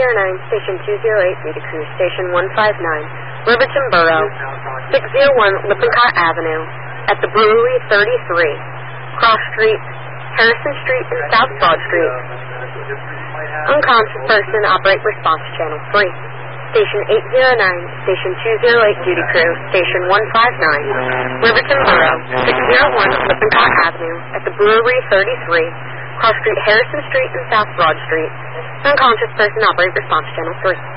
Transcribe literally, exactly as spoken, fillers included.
zero nine, Station two zero eight, Duty Crew, Station one five nine, Riverton Borough, six oh one Lippincott Avenue, at the Brewery thirty-three, Cross Street, Harrison Street, and South Broad Street. Unconscious person, operate response channel three. Station eight oh nine, Station two oh eight, Duty Crew, Station one five nine, Riverton Borough, six oh one Lippincott Avenue, at the Brewery thirty-three, Cross Street, Harrison Street, and South Broad Street. Unconscious person, operate response channel three.